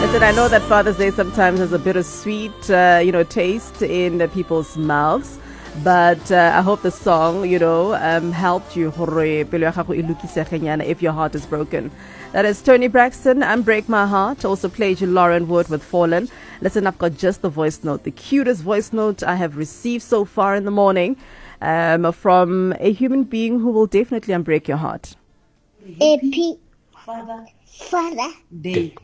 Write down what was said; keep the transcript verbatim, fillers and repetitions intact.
Listen, I know that Father's Day sometimes has a bittersweet, uh, you know, taste in uh, people's mouths. But uh, I hope the song, you know, um, helped you if your heart is broken. That is Tony Braxton and Break My Heart. Also played you Lauren Wood with Fallen. Listen, I've got just the voice note, the cutest voice note I have received so far in the morning um, from a human being who will definitely unbreak your heart. Happy Father Day.